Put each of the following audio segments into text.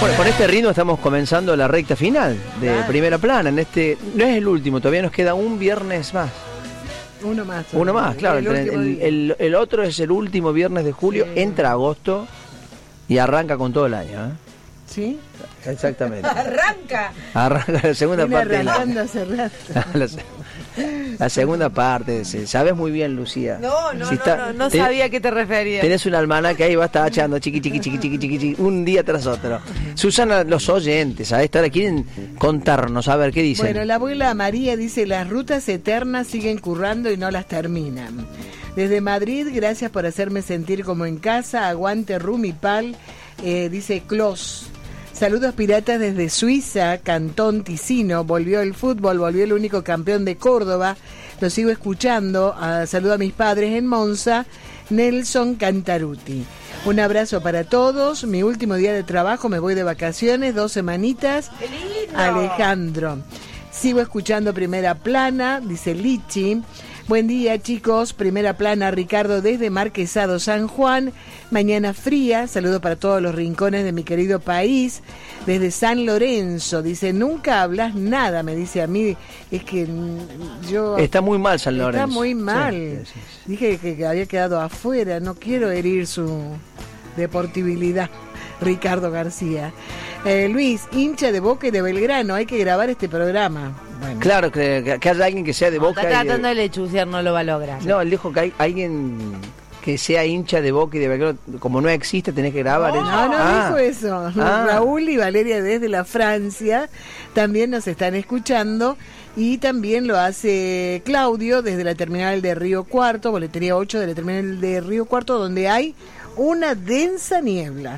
Bueno, con este ritmo estamos comenzando la recta final de Primera Plana. No es el último, todavía nos queda un viernes más. Uno más. Uno más, claro. El otro es el último viernes de julio, sí. Entra agosto y arranca con todo el año, ¿eh? ¿Sí? Exactamente. Arranca la segunda parte. Arrancando hace rato. La segunda parte, sabes muy bien, Lucía. No sabía a qué te referías. Tenés un almanaque ahí, vas a estar echando chiqui, un día tras otro. Susana, los oyentes a esta hora quieren contarnos, a ver, ¿qué dicen? Bueno, la abuela María dice, las rutas eternas siguen currando y no las terminan. Desde Madrid, gracias por hacerme sentir como en casa, aguante Rumipal, dice Clos. Saludos piratas desde Suiza, Cantón Ticino, volvió el fútbol, volvió el único campeón de Córdoba, lo sigo escuchando, saludo a mis padres en Monza, Nelson Cantaruti. Un abrazo para todos, mi último día de trabajo, me voy de vacaciones, 2 semanitas, Alejandro. Sigo escuchando Primera Plana, dice Lichi. Buen día, chicos. Primera Plana, Ricardo desde Marquesado, San Juan. Mañana fría. Saludo para todos los rincones de mi querido país. Desde San Lorenzo. Dice, nunca hablas nada, me dice a mí. Es que yo... Está muy mal San Lorenzo. Está muy mal. Sí. Dije que había quedado afuera. No quiero herir su deportividad. Ricardo García. Luis, hincha de Boca y de Belgrano. Hay que grabar este programa. Bueno. Claro, que haya alguien que sea de Boca. Está tratando de lechuciar, no lo va a lograr. No, él dijo que hay alguien que sea hincha de Boca y de Belgrano. Como no existe, tenés que grabar eso. No dijo eso. Raúl y Valeria desde la Francia también nos están escuchando. Y también lo hace Claudio desde la terminal de Río Cuarto, boletería 8 de la terminal de Río Cuarto, donde hay una densa niebla.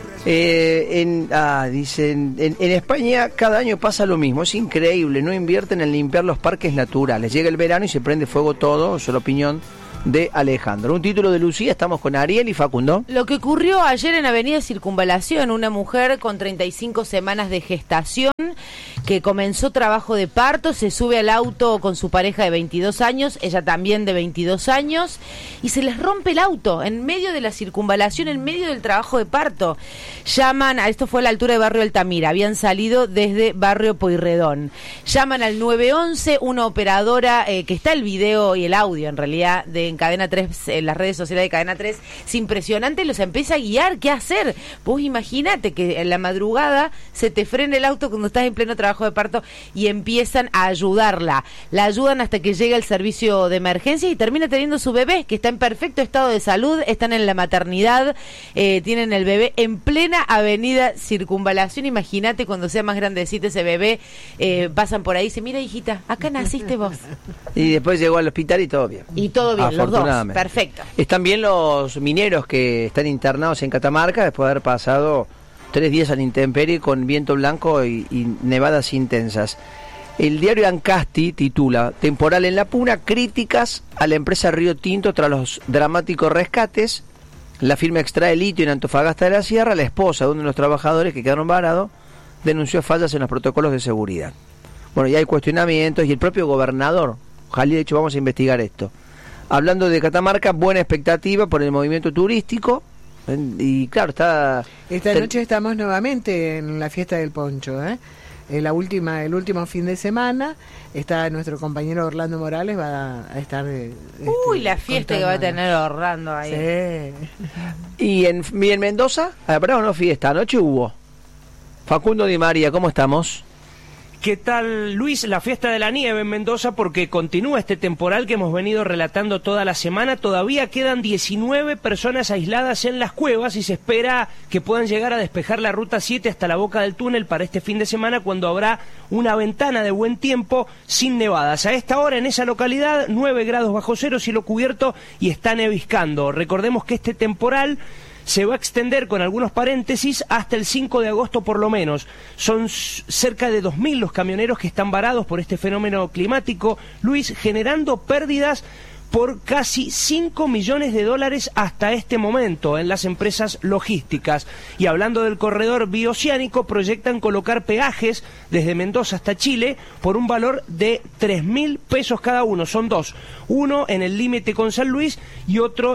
Dicen, en España cada año pasa lo mismo, es increíble, no invierten en limpiar los parques naturales, llega el verano y se prende fuego todo, es la opinión de Alejandro. Un título de Lucía, estamos con Ariel y Facundo. Lo que ocurrió ayer en Avenida Circunvalación, una mujer con 35 semanas de gestación que comenzó trabajo de parto, se sube al auto con su pareja de 22 años, ella también de 22 años, y se les rompe el auto en medio de la circunvalación, en medio del trabajo de parto. Llaman, esto fue a la altura de Barrio Altamira, habían salido desde Barrio Pueyrredón. Llaman al 911, una operadora, que está el video y el audio en realidad en Cadena 3, en las redes sociales de Cadena 3, es impresionante, los empieza a guiar, ¿qué hacer? Vos imaginate que en la madrugada se te frena el auto cuando estás en pleno trabajo de parto y empiezan a ayudarla. La ayudan hasta que llega el servicio de emergencia y termina teniendo su bebé, que está en perfecto estado de salud, están en la maternidad, tienen el bebé en plena Avenida Circunvalación. Imagínate cuando sea más grandecito ese bebé, pasan por ahí y dicen, mira hijita, acá naciste vos. Y después llegó al hospital y todo bien. Y todo bien, los dos, perfecto. Están bien los mineros que están internados en Catamarca después de haber pasado 3 días a la intemperie con viento blanco y nevadas intensas. El diario Ancasti titula, temporal en La Puna, críticas a la empresa Río Tinto tras los dramáticos rescates. La firma extrae litio en Antofagasta de la Sierra. La esposa de uno de los trabajadores que quedaron varados denunció fallas en los protocolos de seguridad. Bueno, ya hay cuestionamientos y el propio gobernador, Jalil, de hecho, vamos a investigar esto. Hablando de Catamarca, buena expectativa por el movimiento turístico. Y claro, esta noche estamos nuevamente en la fiesta del poncho, el último fin de semana está nuestro compañero Orlando Morales, va a estar la fiesta que va a tener Orlando ahí. Sí. Y en Mendoza, ¿habrá o no fiesta? Anoche hubo. Facundo Di María, ¿cómo estamos? ¿Qué tal, Luis? La fiesta de la nieve en Mendoza, porque continúa este temporal que hemos venido relatando toda la semana. Todavía quedan 19 personas aisladas en las cuevas y se espera que puedan llegar a despejar la ruta 7 hasta la boca del túnel para este fin de semana, cuando habrá una ventana de buen tiempo sin nevadas. A esta hora en esa localidad, 9 grados bajo cero, cielo cubierto y está neviscando. Recordemos que este temporal se va a extender, con algunos paréntesis, hasta el 5 de agosto por lo menos. Son cerca de 2.000 los camioneros que están varados por este fenómeno climático, Luis, generando pérdidas por casi $5 millones hasta este momento en las empresas logísticas. Y hablando del corredor bioceánico, proyectan colocar peajes desde Mendoza hasta Chile por un valor de 3.000 pesos cada uno. Son dos, uno en el límite con San Luis y otro en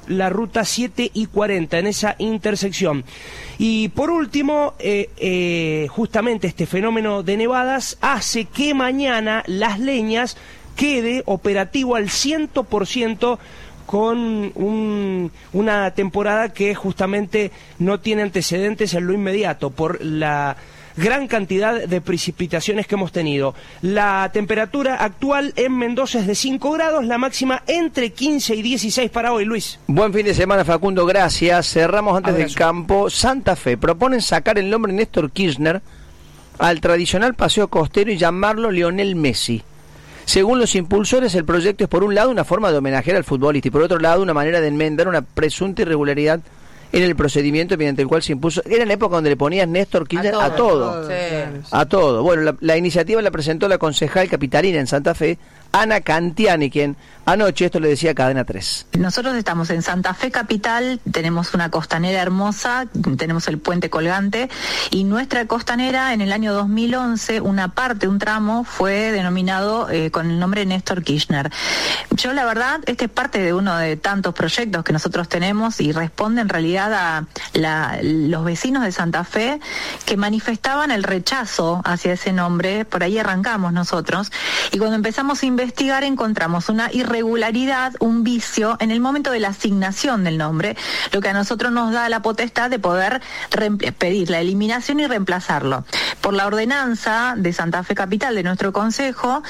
la ruta 7 y 40 en esa intersección. Y por último, justamente este fenómeno de nevadas hace que mañana Las Leñas quede operativo al 100% con una temporada que justamente no tiene antecedentes en lo inmediato por la gran cantidad de precipitaciones que hemos tenido. La temperatura actual en Mendoza es de 5 grados, la máxima entre 15 y 16 para hoy, Luis. Buen fin de semana, Facundo, gracias. Cerramos antes del campo. Santa Fe, proponen sacar el nombre Néstor Kirchner al tradicional paseo costero y llamarlo Lionel Messi. Según los impulsores, el proyecto es por un lado una forma de homenajear al futbolista y por otro lado una manera de enmendar una presunta irregularidad en el procedimiento mediante el cual se impuso. Era la época donde le ponías Néstor Kirchner a todo. A todo. Bueno, la iniciativa la presentó la concejal capitalina en Santa Fe, Ana Cantiani, quien anoche esto le decía a Cadena 3. Nosotros estamos en Santa Fe capital, tenemos una costanera hermosa, tenemos el puente colgante y nuestra costanera en el año 2011, una parte, un tramo, fue denominado con el nombre Néstor Kirchner. Yo la verdad, este es parte de uno de tantos proyectos que nosotros tenemos y responde en realidad a los vecinos de Santa Fe que manifestaban el rechazo hacia ese nombre. Por ahí arrancamos nosotros y cuando empezamos a investigar encontramos una irregularidad, un vicio en el momento de la asignación del nombre, lo que a nosotros nos da la potestad de poder pedir la eliminación y reemplazarlo. Por la ordenanza de Santa Fe Capital de nuestro consejo,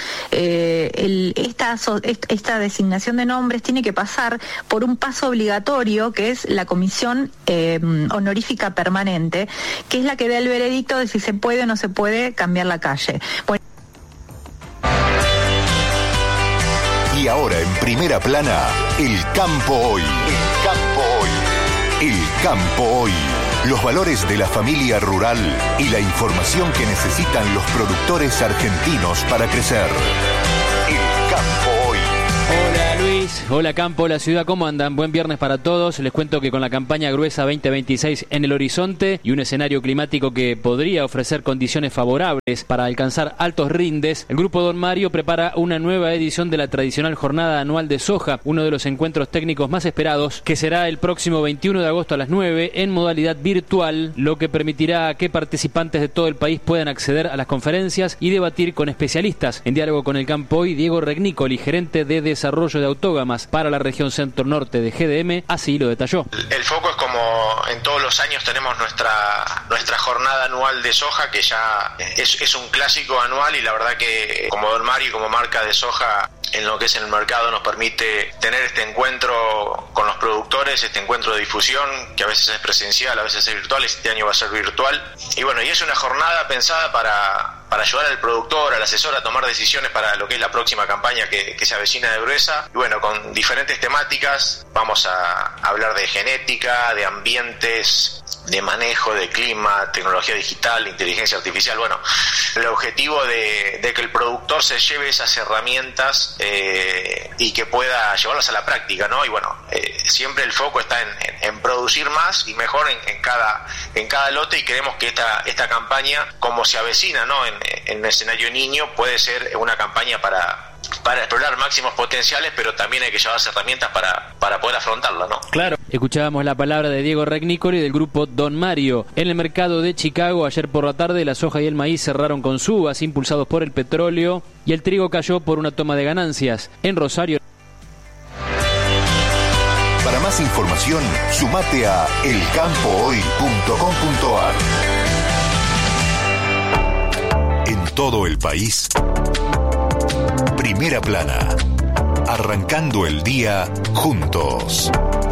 esta designación de nombres tiene que pasar por un paso obligatorio que es la comisión honorífica permanente, que es la que da el veredicto de si se puede o no se puede cambiar la calle. Bueno. Y ahora en primera plana, el campo hoy. El campo hoy. El campo hoy. Los valores de la familia rural y la información que necesitan los productores argentinos para crecer. El campo hoy. Hola Luis, hola campo, hola ciudad, ¿cómo andan? Buen viernes para todos. Les cuento que con la campaña Gruesa 2026 en el horizonte y un escenario climático que podría ofrecer condiciones favorables para alcanzar altos rindes, el Grupo Don Mario prepara una nueva edición de la tradicional jornada anual de soja, uno de los encuentros técnicos más esperados, que será el próximo 21 de agosto a las 9 en modalidad virtual, lo que permitirá que participantes de todo el país puedan acceder a las conferencias y debatir con especialistas. En diálogo con el campo hoy, Diego Regnicoli, gerente de desarrollo de autógamas para la región centro-norte de GDM, así lo detalló. El foco es como en todos los años tenemos nuestra jornada anual de soja, que ya es un clásico anual, y la verdad que como Don Mario y como marca de soja en lo que es en el mercado nos permite tener este encuentro con los productores, este encuentro de difusión que a veces es presencial, a veces es virtual. Este año va a ser virtual y bueno, y es una jornada pensada para ayudar al productor, al asesor a tomar decisiones para lo que es la próxima campaña que se avecina de Gruesa. Y bueno, con diferentes temáticas vamos a hablar de genética, de ambientes, de manejo, de clima, tecnología digital, inteligencia artificial. Bueno, el objetivo de que el productor se lleve esas herramientas y que pueda llevarlas a la práctica, ¿no? Y bueno, siempre el foco está en producir más y mejor en cada lote, y creemos que esta campaña, como se avecina, ¿no? En el escenario niño, puede ser una campaña para explorar máximos potenciales, pero también hay que llevarse herramientas para poder afrontarla, ¿no? Claro. Escuchábamos la palabra de Diego Regnicoli del grupo Don Mario. En el mercado de Chicago, ayer por la tarde, la soja y el maíz cerraron con subas impulsados por el petróleo y el trigo cayó por una toma de ganancias. En Rosario. Para más información, sumate a elcampohoy.com.ar. En todo el país, Primera Plana. Arrancando el día juntos.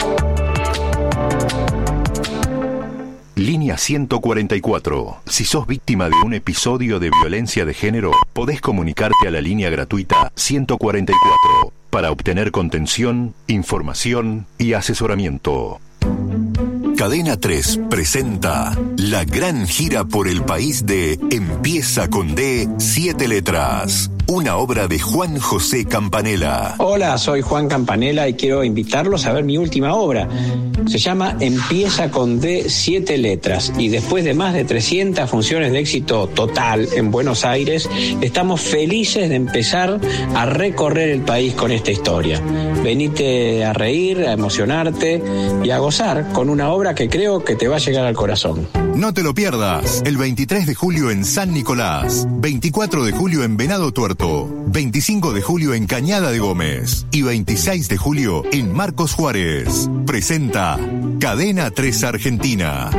Línea 144. Si sos víctima de un episodio de violencia de género, podés comunicarte a la línea gratuita 144 para obtener contención, información y asesoramiento. Cadena 3 presenta la gran gira por el país de Empieza con D, 7 letras. una obra de Juan José Campanella. Hola, soy Juan Campanella y quiero invitarlos a ver mi última obra. Se llama Empieza con D, 7 letras, y después de más de 300 funciones de éxito total en Buenos Aires, estamos felices de empezar a recorrer el país con esta historia. Venite a reír, a emocionarte y a gozar con una obra que creo que te va a llegar al corazón. No te lo pierdas, el 23 de julio en San Nicolás, 24 de julio en Venado Tuerto, 25 de julio en Cañada de Gómez y 26 de julio en Marcos Juárez. Presenta Cadena 3 Argentina.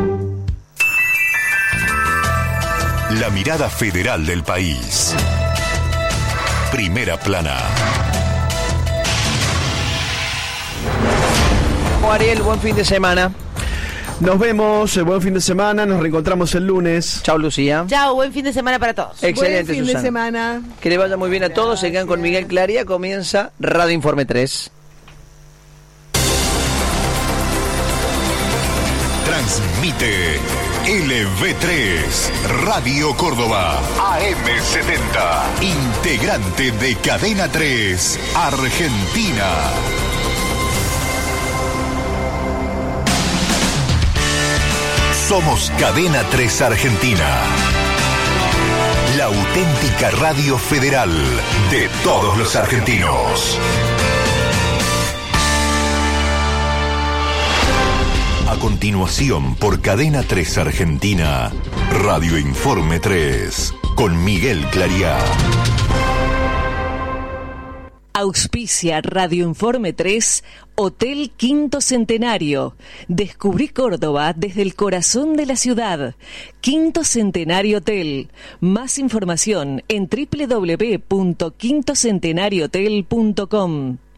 La mirada federal del país. Primera plana. Ariel, buen fin de semana. Nos vemos, buen fin de semana, nos reencontramos el lunes. Chao, Lucía. Chao, buen fin de semana para todos. Excelente, buen fin Susana. de semana. Que le vaya muy bien a todos. Se quedan con Miguel Claría. Comienza Radio Informe 3. Transmite LV3, Radio Córdoba, AM70, integrante de Cadena 3, Argentina. Somos Cadena 3 Argentina, la auténtica radio federal de todos los argentinos. A continuación, por Cadena 3 Argentina, Radio Informe 3, con Miguel Claría. Auspicia Radio Informe 3, Hotel Quinto Centenario. Descubrí Córdoba desde el corazón de la ciudad. Quinto Centenario Hotel. Más información en www.quintocentenariohotel.com.